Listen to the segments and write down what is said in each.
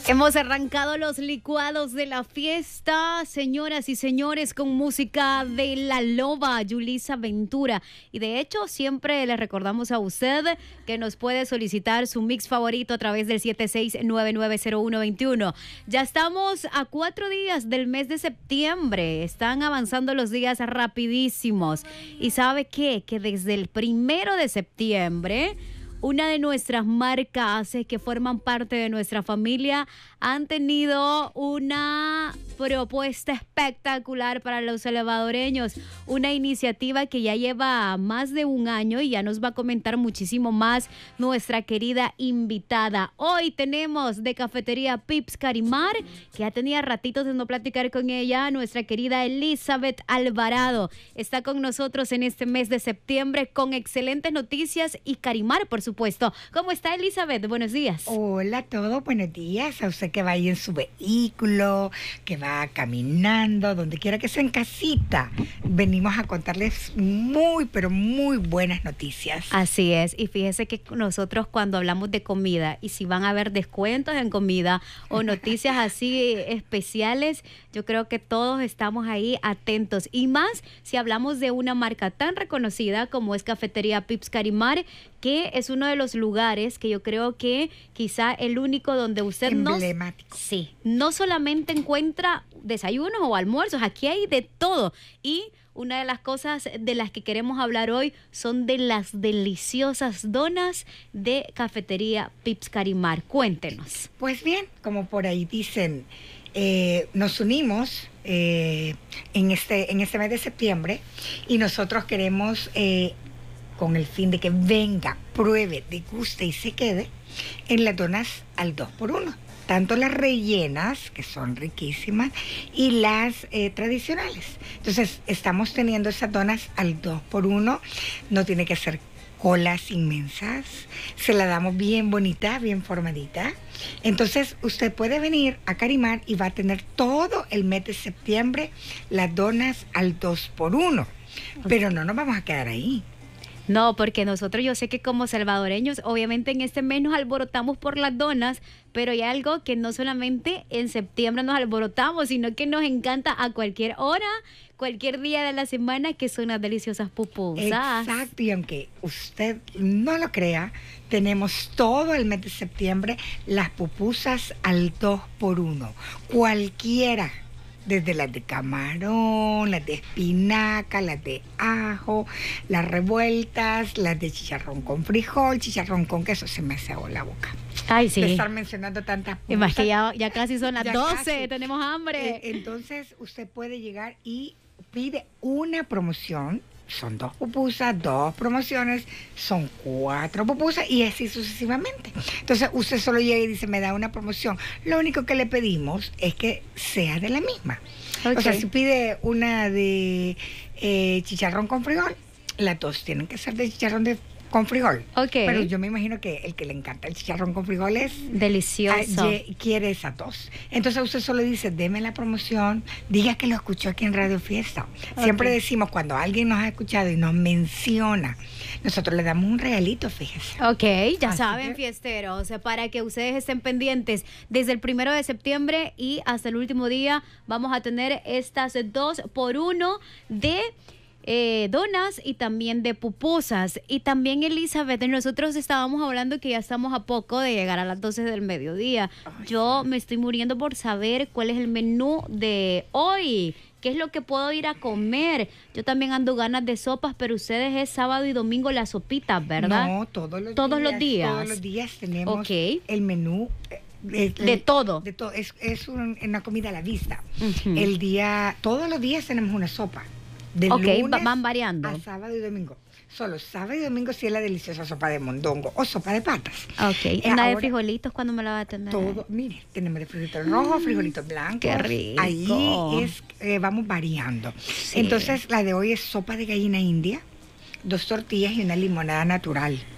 Hemos arrancado los licuados de la fiesta, señoras y señores, con música de La Loba, Yulisa Ventura. Y de hecho, siempre le recordamos a usted que nos puede solicitar su mix favorito a través del 76990121. Ya estamos a 4 días del mes de septiembre. Están avanzando los días rapidísimos. ¿Y sabe qué? Que desde el 1 de septiembre... una de nuestras marcas que forman parte de nuestra familia han tenido una propuesta espectacular para los salvadoreños, una iniciativa que ya lleva más de un año y ya nos va a comentar muchísimo más nuestra querida invitada. Hoy tenemos de Cafetería Pips Carimar, que ya tenía ratitos de no platicar con ella, nuestra querida Elizabeth Alvarado. Está con nosotros en este mes de septiembre con excelentes noticias y Carimar, por supuesto. ¿Cómo está, Elizabeth? Buenos días. Hola a todos, buenos días. A usted que va ahí en su vehículo, que va caminando, donde quiera que sea en casita. Venimos a contarles muy, pero muy buenas noticias. Así es. Y fíjese que nosotros cuando hablamos de comida y si van a haber descuentos en comida o noticias así especiales, yo creo que todos estamos ahí atentos. Y más si hablamos de una marca tan reconocida como es Cafetería Pips Carimar, que es uno de los lugares que yo creo que quizá el único donde usted emblemático. No solamente encuentra desayunos o almuerzos, aquí hay de todo. Y una de las cosas de las que queremos hablar hoy son de las deliciosas donas de Cafetería Pips Carimar. Cuéntenos. Pues bien, como por ahí dicen, nos unimos en este mes de septiembre y nosotros queremos... con el fin de que venga, pruebe, deguste y se quede en las donas al 2x1. Tanto las rellenas, que son riquísimas, y las tradicionales. Entonces, estamos teniendo esas donas al 2x1. No tiene que ser colas inmensas. Se la damos bien bonita, bien formadita. Entonces, usted puede venir a Carimar y va a tener todo el mes de septiembre las donas al 2x1. Pero no nos vamos a quedar ahí. No, porque nosotros, yo sé que como salvadoreños, obviamente en este mes nos alborotamos por las donas, pero hay algo que no solamente en septiembre nos alborotamos, sino que nos encanta a cualquier hora, cualquier día de la semana, que son las deliciosas pupusas. Exacto, y aunque usted no lo crea, tenemos todo el mes de septiembre las pupusas al 2x1. Cualquiera. Desde las de camarón, las de espinaca, las de ajo, las revueltas, las de chicharrón con frijol, chicharrón con queso. Se me cebó la boca. Ay, sí. De estar mencionando tantas cosas. Y más que ya casi son las 12, casi. Tenemos hambre. Entonces, usted puede llegar y pide una promoción. Son 2 pupusas, 2 promociones, son 4 pupusas y así sucesivamente. Entonces usted solo llega y dice, me da una promoción. Lo único que le pedimos es que sea de la misma. Okay. O sea, si pide una de chicharrón con frijol, las 2 tienen que ser de chicharrón con frijol. Okay. Pero yo me imagino que el que le encanta el chicharrón con frijol es... delicioso. Quiere esas 2. Entonces usted solo dice, deme la promoción, diga que lo escuchó aquí en Radio Fiesta. Siempre decimos, cuando alguien nos ha escuchado y nos menciona, nosotros le damos un regalito, fíjese. Ok, ya saben, fiesteros, para que ustedes estén pendientes. Desde el 1 de septiembre y hasta el último día vamos a tener estas 2x1 de... donas y también de pupusas. Y también, Elizabeth, nosotros estábamos hablando que ya estamos a poco de llegar a las 12 del mediodía. Yo me estoy muriendo por saber cuál es el menú de hoy. ¿Qué es lo que puedo ir a comer? Yo también ando ganas de sopas, pero ustedes es sábado y domingo las sopitas, ¿verdad? No, todos los días. Todos los días tenemos el menú. De todo. Es una comida a la vista. Uh-huh. Todos los días tenemos una sopa. De lunes van variando. A sábado y domingo. Solo sábado y domingo sí es la deliciosa sopa de mondongo o sopa de patas. Ok. ¿Una de frijolitos cuándo me la va a tener? Todo, mire, tenemos de frijolitos rojos, frijolitos blancos. Qué rico. Ahí vamos variando. Sí. Entonces, la de hoy es sopa de gallina india, 2 tortillas y una limonada natural.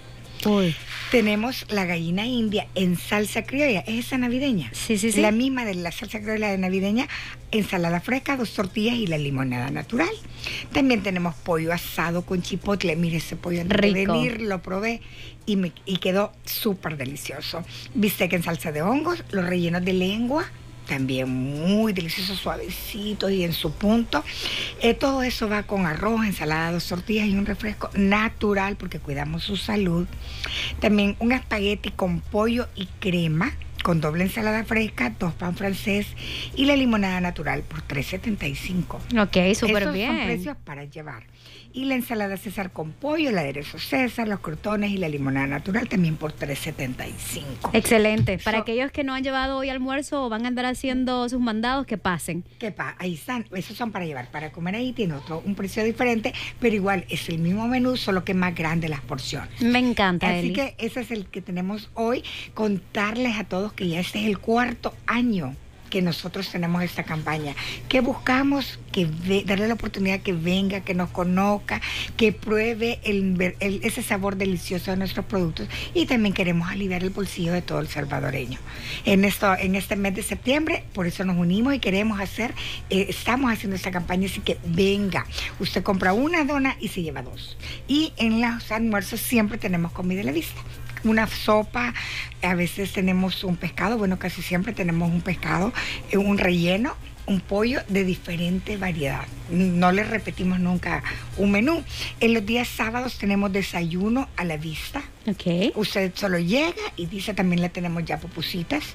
Uy. Tenemos la gallina india en salsa criolla, es esa navideña. Sí. La misma de la salsa criolla de navideña, ensalada fresca, 2 tortillas y la limonada natural. También tenemos pollo asado con chipotle. Mire ese pollo antes de venir, lo probé y quedó súper delicioso. Bistec en salsa de hongos, los rellenos de lengua, también muy deliciosos, suavecitos y en su punto. Todo eso va con arroz, ensalada, 2 tortillas y un refresco natural porque cuidamos su salud. También un espagueti con pollo y crema, con doble ensalada fresca, 2 pan francés y la limonada natural por $3.75. Ok, súper bien. bien. Esos son precios para llevar. Y la ensalada César con pollo, el aderezo César, los crutones y la limonada natural también por $3.75. Excelente. Para aquellos que no han llevado hoy almuerzo o van a andar haciendo sus mandados, que pasen. Ahí están, esos son para llevar. Para comer ahí tiene un precio diferente, pero igual es el mismo menú, solo que más grande las porciones. Me encanta, Así Eli. que ese es el que tenemos hoy. Contarles a todos que ya este es el 4º año que nosotros tenemos esta campaña, que buscamos darle la oportunidad que venga, que nos conozca, que pruebe ese sabor delicioso de nuestros productos, y también queremos aliviar el bolsillo de todo el salvadoreño. En este mes de septiembre, por eso nos unimos y queremos estamos haciendo esta campaña, así que venga, usted compra una dona y se lleva 2. Y en los almuerzos siempre tenemos comida a la vista. Una sopa, a veces tenemos un pescado, bueno, casi siempre tenemos un pescado, un relleno, un pollo de diferente variedad. No le repetimos nunca un menú. En los días sábados tenemos desayuno a la vista. Ok. Usted solo llega y dice, también le tenemos ya pupusitas.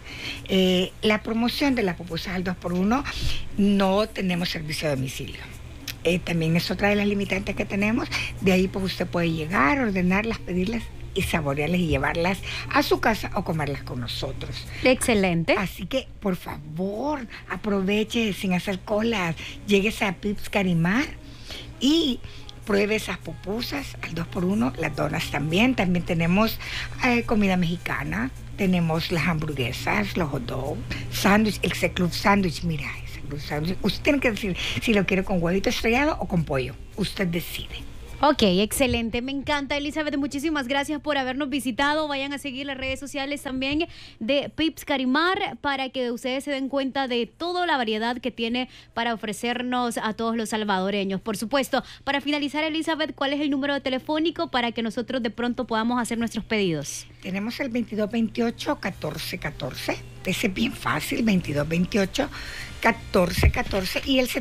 La promoción de las pupusas al 2x1, no tenemos servicio a domicilio. También es otra de las limitantes que tenemos. De ahí pues usted puede llegar, ordenarlas, pedirlas y saborearlas y llevarlas a su casa o comerlas con nosotros. Excelente. Así que, por favor, aproveche sin hacer colas, llegues a Pips Carimar y pruebe esas pupusas al 2x1, las donas también. También tenemos comida mexicana, tenemos las hamburguesas, los hot dogs, sándwich, el club sándwich, mira, ese club sándwich. Usted tiene que decir si lo quiere con huevito estrellado o con pollo. Usted decide. Ok, excelente, me encanta, Elizabeth, muchísimas gracias por habernos visitado. Vayan a seguir las redes sociales también de Pips Carimar para que ustedes se den cuenta de toda la variedad que tiene para ofrecernos a todos los salvadoreños. Por supuesto, para finalizar, Elizabeth, ¿cuál es el número telefónico para que nosotros de pronto podamos hacer nuestros pedidos? Tenemos el 2228-1414, ese es bien fácil, 2228-1414, y el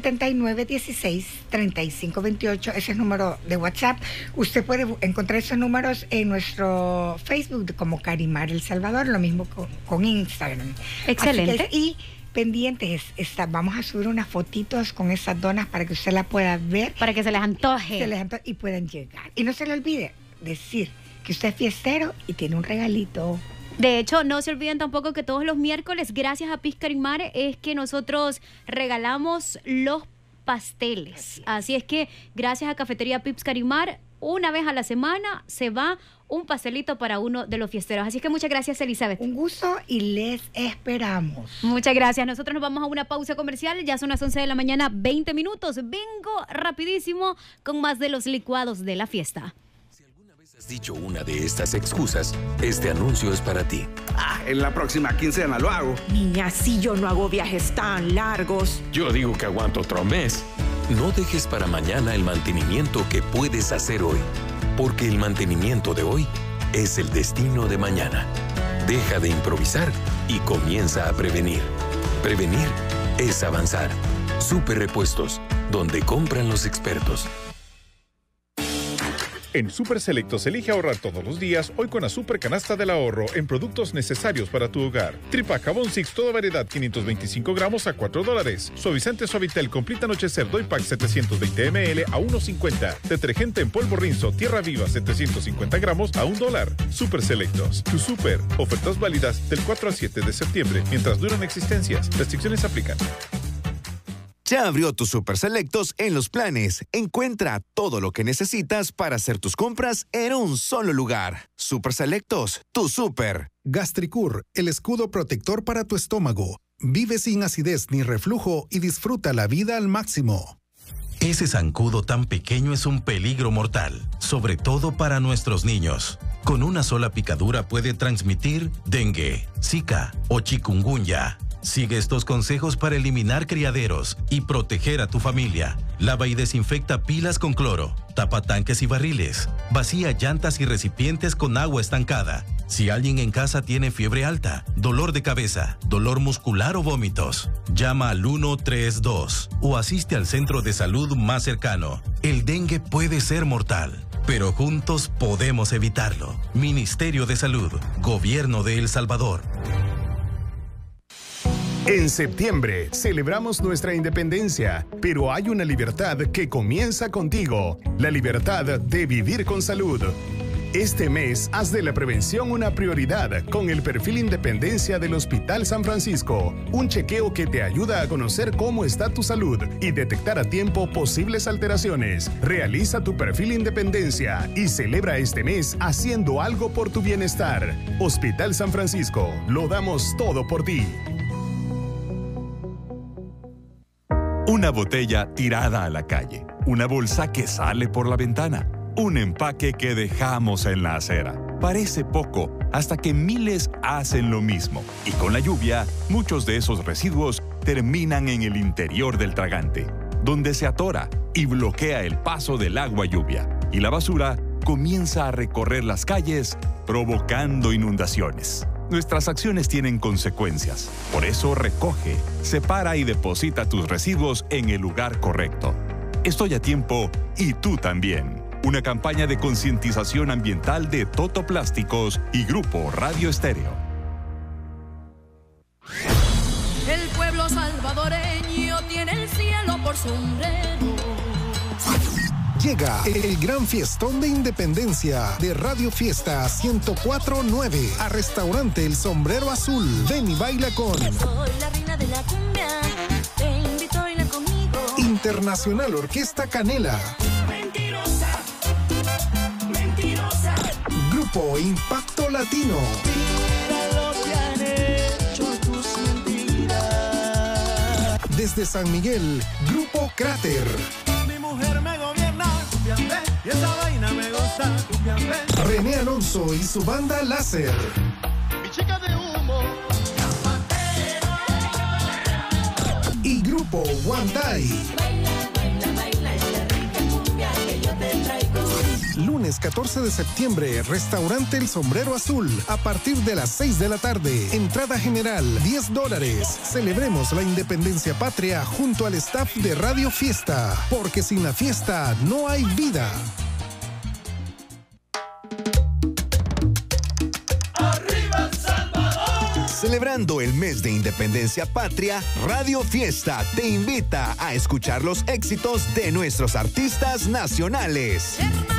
7916-3528, ese es el número de WhatsApp. Usted puede encontrar esos números en nuestro Facebook como Carimar El Salvador, lo mismo con Instagram. Excelente. Y pendientes, vamos a subir unas fotitos con esas donas para que usted las pueda ver. Para que se les antoje. Y puedan llegar. Y no se le olvide decir que usted es fiestero y tiene un regalito. De hecho, no se olviden tampoco que todos los miércoles, gracias a Pips Carimar, es que nosotros regalamos los pasteles. Así es que, gracias a Cafetería Pips Carimar, una vez a la semana se va un pastelito para uno de los fiesteros. Así que muchas gracias, Elizabeth. Un gusto y les esperamos. Muchas gracias. Nosotros nos vamos a una pausa comercial. Ya son las 11 de la mañana, 20 minutos. Vengo rapidísimo con más de los licuados de la fiesta. ¿Has dicho una de estas excusas? Este anuncio es para ti. En la próxima quincena lo hago. Niña, si yo no hago viajes tan largos. Yo digo que aguanto otro mes. No dejes para mañana el mantenimiento que puedes hacer hoy, porque el mantenimiento de hoy es el destino de mañana. Deja de improvisar y comienza a prevenir. Prevenir es avanzar. Super Repuestos, donde compran los expertos. En Super Selectos elige ahorrar todos los días, hoy con la Super Canasta del Ahorro en productos necesarios para tu hogar. Tripa Jabón Six, toda variedad, 525 gramos a $4. Suavizante Suavitel Complete Anochecer Doy Pack 720 ml a $1.50. Detergente en polvo Rinzo Tierra Viva 750 gramos a $1. Super Selectos, tu super. Ofertas válidas del 4 al 7 de septiembre, mientras duran existencias. Restricciones aplican. Ya abrió tus Super Selectos en Los Planes. Encuentra todo lo que necesitas para hacer tus compras en un solo lugar. Super Selectos, tu super. Gastricur, el escudo protector para tu estómago. Vive sin acidez ni reflujo y disfruta la vida al máximo. Ese zancudo tan pequeño es un peligro mortal, sobre todo para nuestros niños. Con una sola picadura puede transmitir dengue, zika o chikungunya. Sigue estos consejos para eliminar criaderos y proteger a tu familia. Lava y desinfecta pilas con cloro. Tapa tanques y barriles. Vacía llantas y recipientes con agua estancada. Si alguien en casa tiene fiebre alta, dolor de cabeza, dolor muscular o vómitos, llama al 132 o asiste al centro de salud más cercano. El dengue puede ser mortal, pero juntos podemos evitarlo. Ministerio de Salud, Gobierno de El Salvador. En septiembre celebramos nuestra independencia, pero hay una libertad que comienza contigo, la libertad de vivir con salud. Este mes, haz de la prevención una prioridad con el perfil Independencia del Hospital San Francisco, un chequeo que te ayuda a conocer cómo está tu salud y detectar a tiempo posibles alteraciones. Realiza tu perfil Independencia y celebra este mes haciendo algo por tu bienestar. Hospital San Francisco, lo damos todo por ti. Una botella tirada a la calle, una bolsa que sale por la ventana, un empaque que dejamos en la acera. Parece poco, hasta que miles hacen lo mismo. Y con la lluvia, muchos de esos residuos terminan en el interior del tragante, donde se atora y bloquea el paso del agua lluvia. Y la basura comienza a recorrer las calles, provocando inundaciones. Nuestras acciones tienen consecuencias. Por eso recoge, separa y deposita tus residuos en el lugar correcto. Estoy a tiempo y tú también. Una campaña de concientización ambiental de Toto Plásticos y Grupo Radio Estéreo. El pueblo salvadoreño tiene el cielo por sombrero. Llega el gran fiestón de independencia de Radio Fiesta 104.9 a Restaurante El Sombrero Azul. Ven y baila con Soy la reina de la cumbia, te invito a bailar conmigo. Internacional Orquesta Canela. Mentirosa, mentirosa. Grupo Impacto Latino. Mira lo que han hecho tus mentiras. Desde San Miguel, Grupo Cráter. Mi mujer me gobierna, y esa vaina me gusta. René Alonso y su banda Láser. Mi chica de humo. Y Grupo Guantay. Lunes 14 de septiembre, Restaurante El Sombrero Azul, a partir de las 6 de la tarde. Entrada general, $10. Celebremos la independencia patria junto al staff de Radio Fiesta, porque sin la fiesta no hay vida. ¡Arriba El Salvador! Celebrando el mes de independencia patria, Radio Fiesta te invita a escuchar los éxitos de nuestros artistas nacionales.